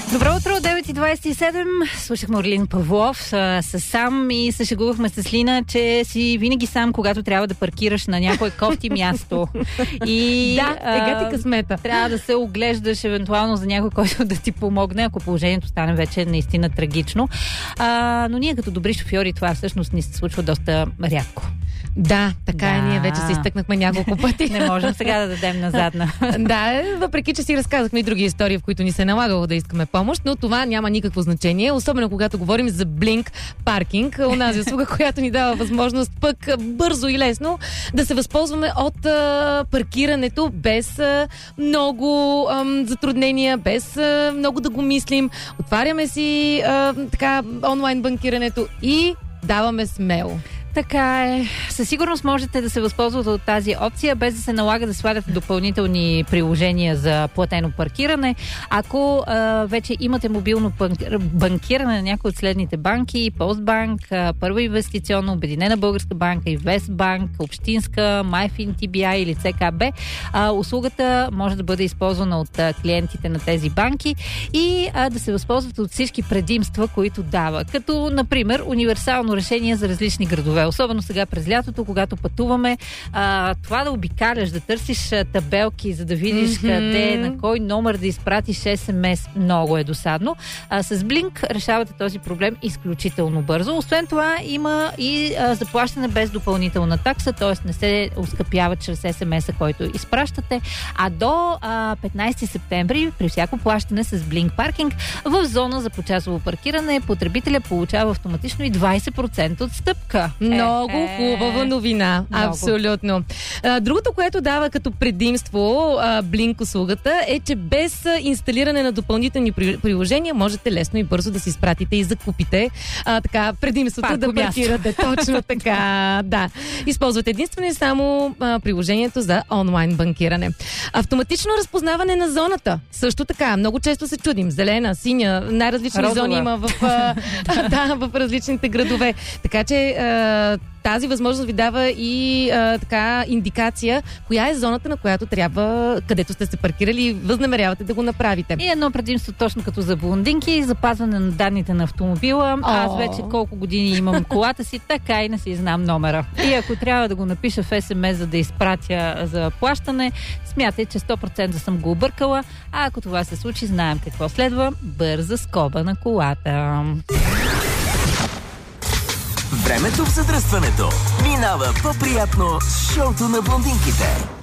Добро утро, 9:27. Слушахме Орлин Павлов с сам и се шегувахме с Лина, че си винаги сам, когато трябва да паркираш на някое кофти място. И тега ти късмета. Трябва да се оглеждаш евентуално за някой, който да ти помогне, ако положението стане вече наистина трагично. Но ние като добри шофьори това всъщност ни се случва доста рядко. Да, така е, ние вече се изтъкнахме няколко пъти. Не можем сега да дадем назад. Да, въпреки че си разказахме и други истории, в които ни се налагало да искаме помощ, но това няма никакво значение, особено когато говорим за Blink паркинг, онази услуга, която ни дава възможност пък бързо и лесно да се възползваме от паркирането без много затруднения, без много да го мислим. Отваряме си онлайн банкирането и даваме смело. Така е. Със сигурност можете да се възползвате от тази опция, без да се налага да сваляте допълнителни приложения за платено паркиране. Ако вече имате мобилно банкиране на някои от следните банки: Постбанк, Първа инвестиционна, Обединена българска банка, Инвестбанк, Общинска, MyFin TBI или ЦКБ, услугата може да бъде използвана от клиентите на тези банки и да се възползвате от всички предимства, които дава. Като, например, универсално решение за различни градове. Особено сега през лятото, когато пътуваме, това да обикаляш, да търсиш табелки, за да видиш къде, на кой номер да изпратиш SMS, много е досадно. С Blink решавате този проблем изключително бързо. Освен това, има и заплащане без допълнителна такса, т.е. не се оскъпява чрез SMS-а, който изпращате. А до 15 септември при всяко плащане с Blink паркинг в зона за почасово паркиране потребителя получава автоматично и 20% отстъпка. Много хубава новина. Много. Абсолютно. Другото, което дава като предимство Blink услугата е, че без инсталиране на допълнителни приложения можете лесно и бързо да си изпратите и закупите предимството да паркирате. Точно така. Да. Използвате единствено и само приложението за онлайн банкиране. Автоматично разпознаване на зоната. Също така. Много често се чудим. Зелена, синя, най-различни зони има в различните градове. Така че тази възможност ви дава и индикация коя е зоната, на която трябва, където сте се паркирали и възнамерявате да го направите. И едно предимство точно като за блондинки, запазване на данните на автомобила. Аз вече колко години имам колата си, така и не си знам номера. И ако трябва да го напиша в SMS, за да изпратя за плащане, смятай, че 100% съм го объркала, а ако това се случи, знаем какво следва. Бърза скоба на колата. Времето в задръстването минава по-приятно с шоуто на блондинките.